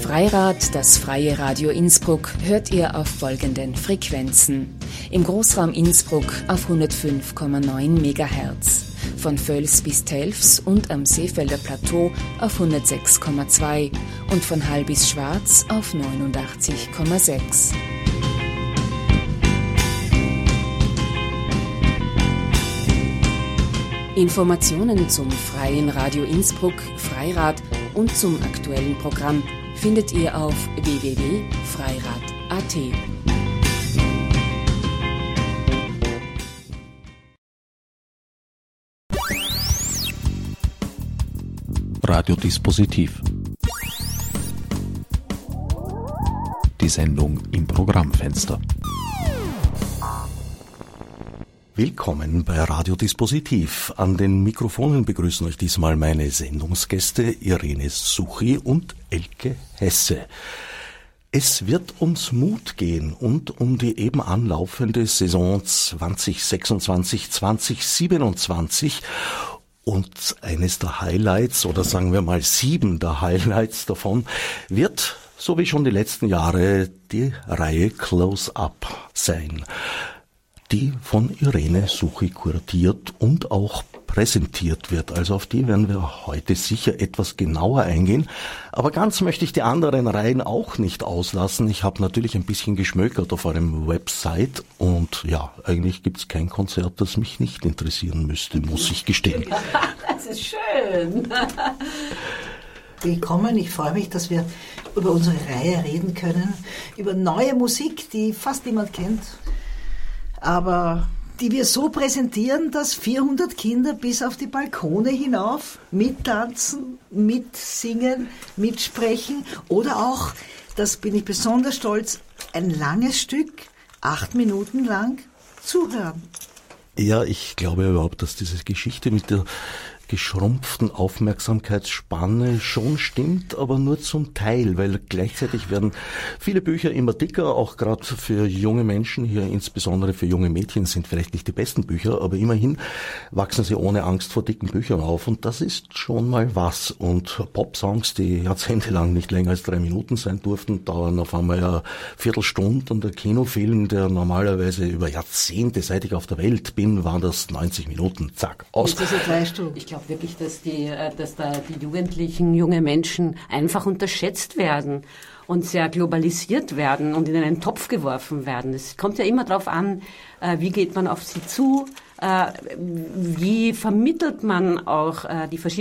Freirad, das freie Radio Innsbruck, hört ihr auf folgenden Frequenzen. Im Großraum Innsbruck auf 105,9 MHz, von Völs bis Telfs und am Seefelder Plateau auf 106,2 und von Hall bis Schwarz auf 89,6. Informationen zum Freien Radio Innsbruck, Freirad und zum aktuellen Programm findet ihr auf www.freirad.at. Radiodispositiv. Die Sendung im Programmfenster. Willkommen bei Radiodispositiv. An den Mikrofonen begrüßen euch diesmal meine Sendungsgäste Irene Suchi und Elke Hesse. Es wird ums Mut gehen und um die eben anlaufende Saison 2026/2027 und eines der Highlights, oder sagen wir mal 7 der Highlights davon, wird, so wie schon die letzten Jahre, die Reihe Close-Up sein, die von Irene Suchi kuratiert und auch präsentiert wird. Also auf die werden wir heute sicher etwas genauer eingehen. Aber ganz möchte ich die anderen Reihen auch nicht auslassen. Ich habe natürlich ein bisschen geschmökert auf eurem Website und ja, eigentlich gibt's kein Konzert, das mich nicht interessieren müsste, muss ich gestehen. Das ist schön. Willkommen, ich freue mich, dass wir über unsere Reihe reden können, über neue Musik, die fast niemand kennt, aber die wir so präsentieren, dass 400 Kinder bis auf die Balkone hinauf mittanzen, mitsingen, mitsprechen oder auch, das bin ich besonders stolz, ein langes Stück, 8 Minuten lang zuhören. Ja, ich glaube überhaupt, dass diese Geschichte mit der geschrumpften Aufmerksamkeitsspanne schon stimmt, aber nur zum Teil, weil gleichzeitig werden viele Bücher immer dicker, auch gerade für junge Menschen, hier insbesondere für junge Mädchen sind vielleicht nicht die besten Bücher, aber immerhin wachsen sie ohne Angst vor dicken Büchern auf und das ist schon mal was. Und Popsongs, die jahrzehntelang nicht länger als 3 Minuten sein durften, dauern auf einmal eine Viertelstunde und der Kinofilm, der normalerweise über Jahrzehnte, seit ich auf der Welt bin, waren das 90 Minuten, zack, aus. Das ist 3 Stunden. Ich glaube wirklich, dass da die Jugendlichen, junge Menschen einfach unterschätzt werden und sehr globalisiert werden und in einen Topf geworfen werden. Es kommt ja immer darauf an, wie geht man auf sie zu, wie vermittelt man auch die verschiedenen